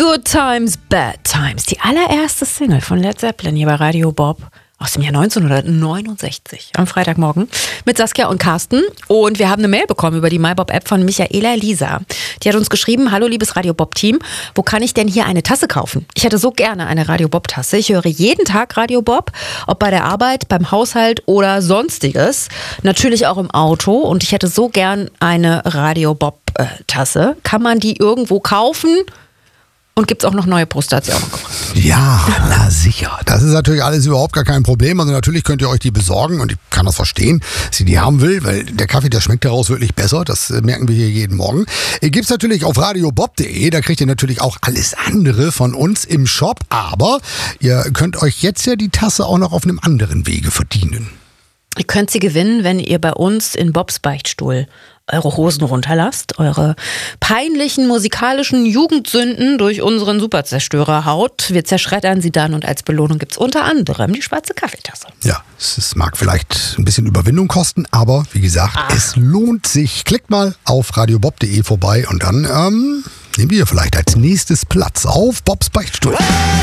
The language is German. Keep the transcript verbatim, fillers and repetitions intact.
Good Times, Bad Times. Die allererste Single von Led Zeppelin hier bei Radio Bob aus dem Jahr neunzehnhundertneunundsechzig am Freitagmorgen mit Saskia und Carsten. Und wir haben eine Mail bekommen über die MyBob-App von Michaela Lisa. Die hat uns geschrieben: Hallo liebes Radio Bob-Team, wo kann ich denn hier eine Tasse kaufen? Ich hätte so gerne eine Radio Bob-Tasse. Ich höre jeden Tag Radio Bob, ob bei der Arbeit, beim Haushalt oder sonstiges. Natürlich auch im Auto. Und ich hätte so gern eine Radio Bob-Tasse. Kann man die irgendwo kaufen? Und gibt es auch noch neue Bruststationen? Ja, na sicher. Das ist natürlich alles überhaupt gar kein Problem. Also natürlich könnt ihr euch die besorgen und ich kann das verstehen, dass sie die haben will, weil der Kaffee, der schmeckt daraus wirklich besser. Das merken wir hier jeden Morgen. Gibt es natürlich auf radiobob punkt de. Da kriegt ihr natürlich auch alles andere von uns im Shop. Aber ihr könnt euch jetzt ja die Tasse auch noch auf einem anderen Wege verdienen. Ihr könnt sie gewinnen, wenn ihr bei uns in Bobs Beichtstuhl eure Hosen runterlasst, eure peinlichen musikalischen Jugendsünden durch unseren Superzerstörer haut. Wir zerschreddern sie dann und als Belohnung gibt es unter anderem die schwarze Kaffeetasse. Ja, es mag vielleicht ein bisschen Überwindung kosten, aber wie gesagt, Ach. es lohnt sich. Klickt mal auf radiobob punkt de vorbei und dann ähm, nehmen wir vielleicht als nächstes Platz auf Bobs Beichtstuhl.